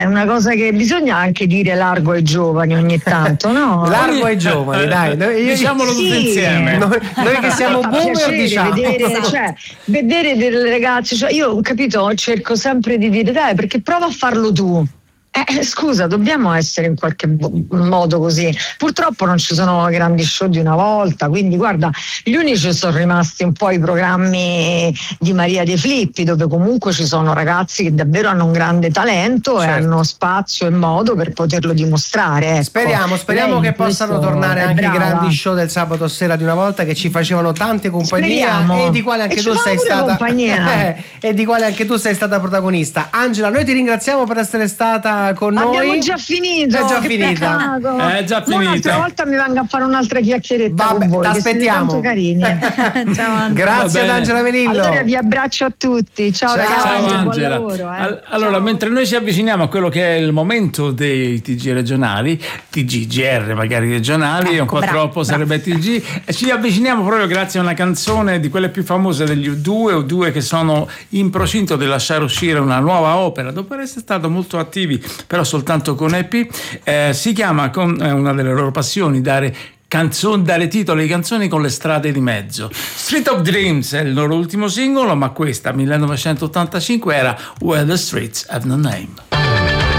è una cosa che bisogna anche dire largo ai giovani ogni tanto, no? Largo ai giovani, dai, diciamolo tutti insieme. Noi che siamo boomer, diciamo. Vedere delle ragazze, cioè io ho capito, cerco sempre di dire dai, perché prova a farlo tu. Scusa, dobbiamo essere in qualche modo così. Purtroppo non ci sono grandi show di una volta, quindi guarda, gli unici sono rimasti un po' i programmi di Maria De Filippi, dove comunque ci sono ragazzi che davvero hanno un grande talento, certo, e hanno spazio e modo per poterlo dimostrare. Ecco. Speriamo che possano tornare anche i grandi show del sabato sera di una volta, che ci facevano tante compagnia. Speriamo. E di quale anche tu sei stata e di quale anche tu sei stata protagonista. Angela, noi ti ringraziamo per essere stata con noi. Abbiamo già finito. È già finita. Un'altra volta mi venga a fare un'altra chiacchieretta. Vabbè, con voi, aspettiamo. Carini. Ciao, grazie ad Angela Venillo. Allora vi abbraccio a tutti. Ciao ragazzi. Ciao Angela. Buon lavoro, Allora, mentre noi ci avviciniamo a quello che è il momento dei TG regionali, TGGR magari regionali, un po' troppo sarebbe TG, e ci avviciniamo proprio grazie a una canzone di quelle più famose degli U2 che sono in procinto di lasciare uscire una nuova opera dopo essere stato molto attivi però soltanto con EP. Si chiama, con una delle loro passioni, dare titolo ai canzoni con le strade di mezzo. Street of Dreams è il loro ultimo singolo, ma questa 1985 era Where the Streets Have No Name.